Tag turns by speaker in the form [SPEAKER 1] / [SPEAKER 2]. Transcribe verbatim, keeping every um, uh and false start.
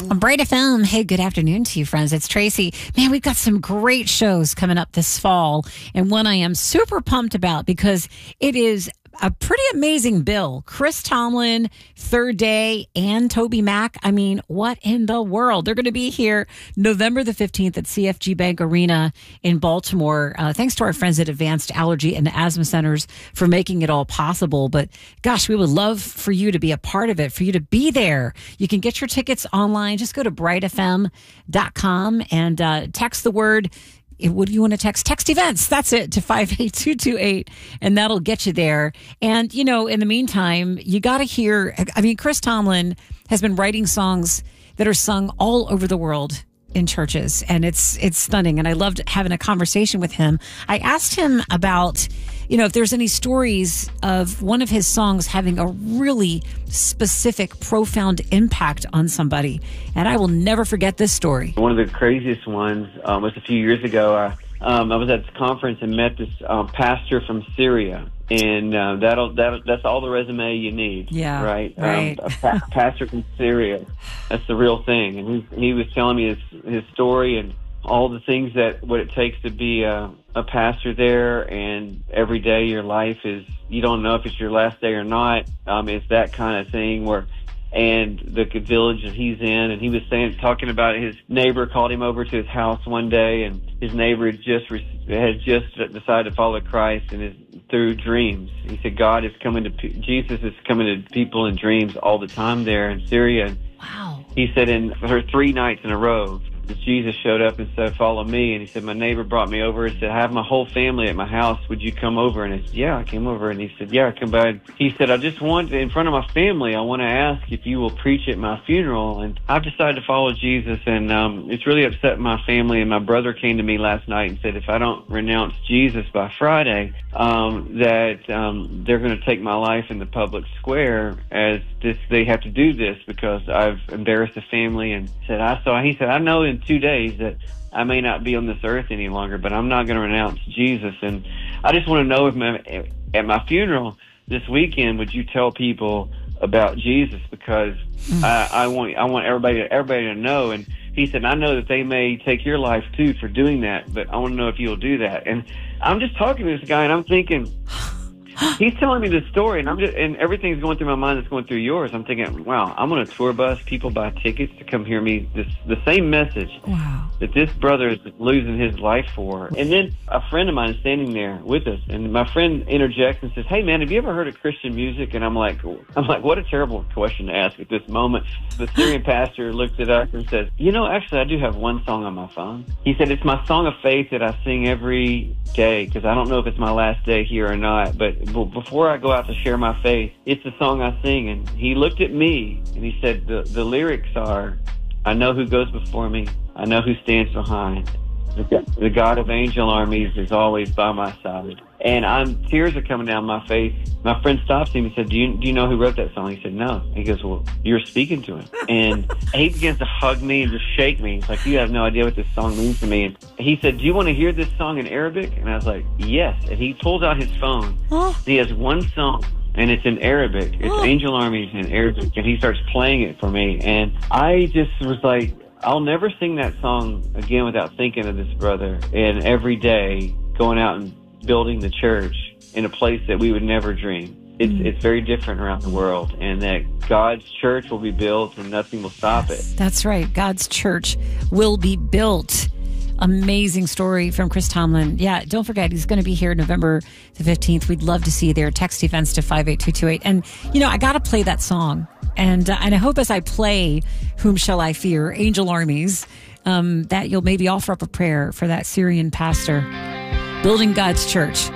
[SPEAKER 1] Bright F M. Hey, good afternoon to you, friends. It's Tracy. Man, we've got some great shows coming up this fall, and one I am super pumped about because it is a pretty amazing bill. Chris Tomlin, Third Day, and Toby Mac. I mean, what in the world? They're going to be here November the fifteenth at C F G Bank Arena in Baltimore. Uh, thanks to our friends at Advanced Allergy and Asthma Centers for making it all possible. But gosh, we would love for you to be a part of it, for you to be there. You can get your tickets online. Just go to bright f m dot com and uh, text the word. What do you want to text? Text events. That's it, to five eight two two eight, and that'll get you there. And, you know, in the meantime, you got to hear, I mean, Chris Tomlin has been writing songs that are sung all over the world in churches, and it's it's stunning. And I loved having a conversation with him. I asked him about, you know, if there's any stories of one of his songs having a really specific, profound impact on somebody. And I will never forget this story.
[SPEAKER 2] One of the craziest ones um, was a few years ago. I, um, I was at this conference and met this um, pastor from Syria. And uh, that'll, that'll, that's all the resume you need,
[SPEAKER 1] yeah,
[SPEAKER 2] right?
[SPEAKER 1] right.
[SPEAKER 2] Um, a pa- pastor from Syria. That's the real thing. And he, he was telling me his, his story and all the things that what it takes to be a, a pastor there, and every day your life is, you don't know if it's your last day or not. Um, it's that kind of thing where, and the village that he's in, and he was saying, talking about his neighbor called him over to his house one day, and his neighbor had just had just decided to follow Christ, and his, through dreams. He said, God is coming to, Jesus is coming to people in dreams all the time there in Syria.
[SPEAKER 1] Wow.
[SPEAKER 2] He said, in for three nights in a row, Jesus showed up and said, follow me. And he said, my neighbor brought me over and said, I have my whole family at my house. Would you come over? And I said, yeah, I came over. And he said, yeah, come by. He said, I just want, in front of my family, I want to ask if you will preach at my funeral. And I've decided to follow Jesus. And um, it's really upset my family. And my brother came to me last night and said, if I don't renounce Jesus by Friday, um, that um, they're going to take my life in the public square, as this, they have to do this because I've embarrassed the family. And said, I saw, he said, I know in two days that I may not be on this earth any longer, but I'm not going to renounce Jesus. And I just want to know if my, at my funeral this weekend, would you tell people about Jesus? Because mm. I, I want I want everybody everybody to know. And he said, I know that they may take your life too for doing that, but I want to know if you'll do that. And I'm just talking to this guy, and I'm thinking, he's telling me this story, and I'm just, and everything's going through my mind that's going through yours. I'm thinking, wow, I'm on a tour bus. People buy tickets to come hear me. This the same message
[SPEAKER 1] wow.
[SPEAKER 2] that this brother is losing his life for. And then a friend of mine is standing there with us, and my friend interjects and says, hey man, have you ever heard of Christian music? And I'm like, I'm like, what a terrible question to ask at this moment. The Syrian pastor looks at us and says, you know, actually I do have one song on my phone. He said, it's my song of faith that I sing every day, because I don't know if it's my last day here or not, but before I go out to share my faith, it's the song I sing. And he looked at me and he said, the, the lyrics are, I know who goes before me, I know who stands behind. The, the God of angel armies is always by my side. And I'm tears are coming down my face. My friend stops him and said, do you, do you know who wrote that song? He said, no. He goes, well, you're speaking to him. And he begins to hug me and just shake me. He's like, you have no idea what this song means to me. And he said, do you want to hear this song in Arabic? And I was like, yes. And he pulls out his phone.
[SPEAKER 1] Oh.
[SPEAKER 2] He has one song, and it's in Arabic. It's
[SPEAKER 1] oh.
[SPEAKER 2] Angel Armies in Arabic. And he starts playing it for me. And I just was like, I'll never sing that song again without thinking of this brother. And every day going out and building the church in a place that we would never dream. It's mm. it's very different around the world, and that God's church will be built and nothing will stop
[SPEAKER 1] yes,
[SPEAKER 2] it.
[SPEAKER 1] That's right. God's church will be built. Amazing story from Chris Tomlin. Yeah, don't forget, he's going to be here November the fifteenth. We'd love to see you there. Text events to five eight two two eight. And, you know, I got to play that song. And, uh, and I hope as I play Whom Shall I Fear, Angel Armies, um, that you'll maybe offer up a prayer for that Syrian pastor building God's church.